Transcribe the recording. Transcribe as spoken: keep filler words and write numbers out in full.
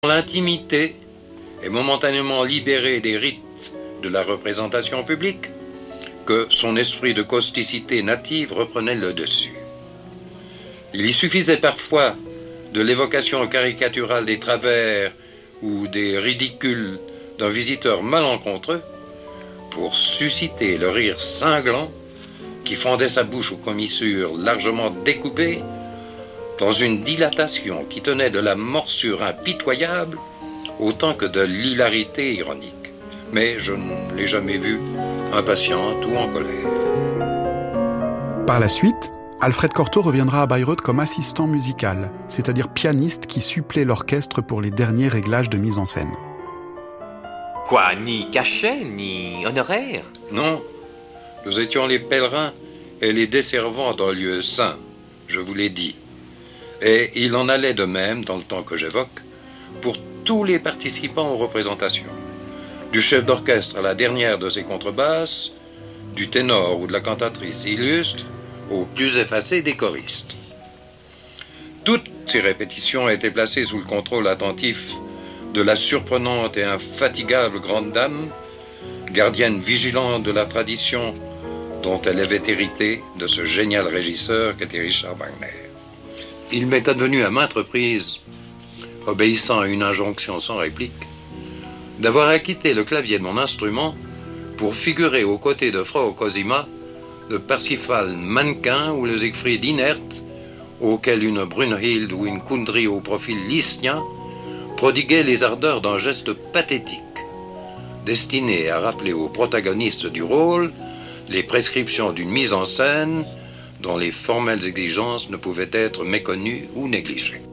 L'intimité est momentanément libérée des rites de la représentation publique que son esprit de causticité native reprenait le dessus. Il y suffisait parfois de l'évocation caricaturale des travers ou des ridicules d'un visiteur malencontreux pour susciter le rire cinglant qui fondait sa bouche aux commissures largement découpées dans une dilatation qui tenait de la morsure impitoyable autant que de l'hilarité ironique. Mais je ne l'ai jamais vue impatiente ou en colère. Par la suite, Alfred Cortot reviendra à Bayreuth comme assistant musical, c'est-à-dire pianiste qui supplée l'orchestre pour les derniers réglages de mise en scène. Quoi, ni cachet, ni honoraire? Non, nous étions les pèlerins et les desservants d'un lieu saint, je vous l'ai dit. Et il en allait de même, dans le temps que j'évoque, pour tous les participants aux représentations. Du chef d'orchestre à la dernière de ses contrebasses, du ténor ou de la cantatrice illustre, au plus effacé des choristes. Toutes ces répétitions étaient placées sous le contrôle attentif de la surprenante et infatigable grande dame, gardienne vigilante de la tradition dont elle avait hérité de ce génial régisseur qu'était Richard Wagner. Il m'est advenu à maintes reprises, obéissant à une injonction sans réplique, d'avoir acquitté le clavier de mon instrument pour figurer aux côtés de Frau Cosima le Parsifal mannequin ou le Siegfried inerte, auquel une Brunhild ou une Kundry au profil lycien prodiguait les ardeurs d'un geste pathétique, destiné à rappeler aux protagonistes du rôle les prescriptions d'une mise en scène dont les formelles exigences ne pouvaient être méconnues ou négligées.